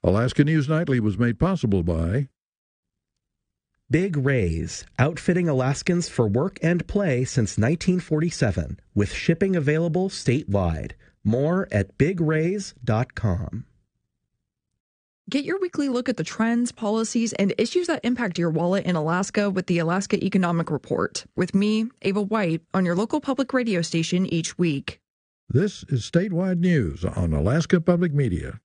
Alaska News Nightly was made possible by Big Rays, outfitting Alaskans for work and play since 1947, with shipping available statewide. More at bigrays.com. Get your weekly look at the trends, policies, and issues that impact your wallet in Alaska with the Alaska Economic Report, with me, Ava White, on your local public radio station each week. This is Statewide News on Alaska Public Media.